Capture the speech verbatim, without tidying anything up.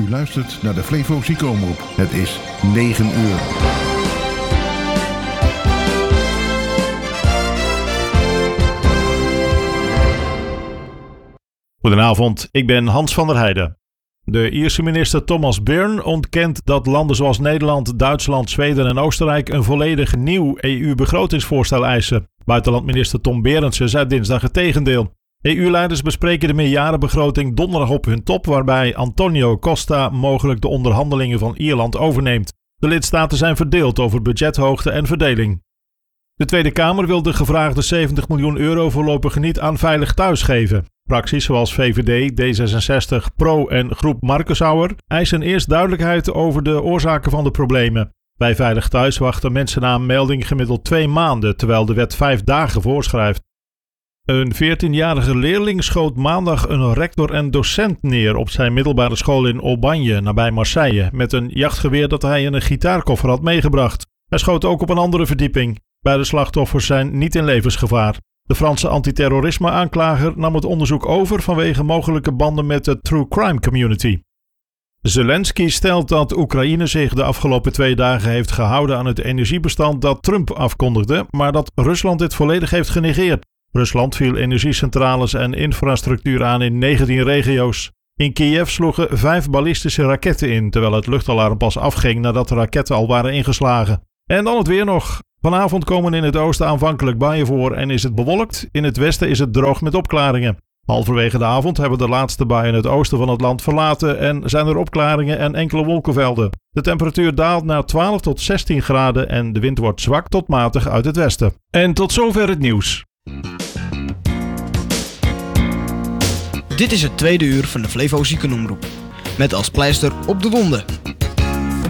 U luistert naar de Flevo Ziekenomroep. Het is negen uur. Goedenavond, ik ben Hans van der Heijden. De Ierse minister Thomas Byrne ontkent dat landen zoals Nederland, Duitsland, Zweden en Oostenrijk een volledig nieuw E U-begrotingsvoorstel eisen. Buitenlandminister Tom Berendsen zei dinsdag het tegendeel. E U-leiders bespreken de meerjarenbegroting donderdag op hun top, waarbij Antonio Costa mogelijk de onderhandelingen van Ierland overneemt. De lidstaten zijn verdeeld over budgethoogte en verdeling. De Tweede Kamer wil de gevraagde zeventig miljoen euro voorlopig niet aan Veilig Thuis geven. Fracties zoals V V D, D zesenzestig, Pro en Groep Markensauer eisen eerst duidelijkheid over de oorzaken van de problemen. Bij Veilig Thuis wachten mensen na een melding gemiddeld twee maanden, terwijl de wet vijf dagen voorschrijft. Een veertienjarige leerling schoot maandag een rector en docent neer op zijn middelbare school in Aubagne, nabij Marseille, met een jachtgeweer dat hij in een gitaarkoffer had meegebracht. Hij schoot ook op een andere verdieping. Beide slachtoffers zijn niet in levensgevaar. De Franse antiterrorisme-aanklager nam het onderzoek over vanwege mogelijke banden met de true crime community. Zelensky stelt dat Oekraïne zich de afgelopen twee dagen heeft gehouden aan het energiebestand dat Trump afkondigde, maar dat Rusland dit volledig heeft genegeerd. Rusland viel energiecentrales en infrastructuur aan in negentien regio's. In Kiev sloegen vijf ballistische raketten in, terwijl het luchtalarm pas afging nadat de raketten al waren ingeslagen. En dan het weer nog. Vanavond komen in het oosten aanvankelijk buien voor en is het bewolkt. In het westen is het droog met opklaringen. Halverwege de avond hebben de laatste buien het oosten van het land verlaten en zijn er opklaringen en enkele wolkenvelden. De temperatuur daalt naar twaalf tot zestien graden en de wind wordt zwak tot matig uit het westen. En tot zover het nieuws. Dit is het tweede uur van de Flevo Ziekenomroep. Met als pleister op de wonden